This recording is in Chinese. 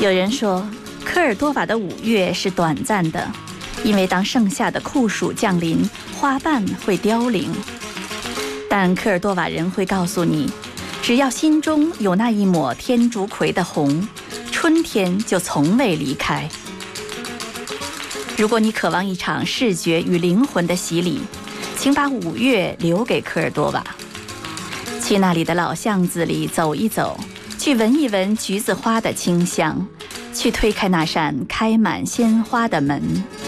有人说，科尔多瓦的5月是短暂的，因为当盛夏的酷暑降临，花瓣会凋零。但科尔多瓦人会告诉你，只要心中有那一抹天竺葵的红，春天就从未离开。如果你渴望一场视觉与灵魂的洗礼，请把5月留给科尔多瓦，去那里的老巷子里走一走，去闻一闻橘子花的清香，去推开那扇开满鲜花的门。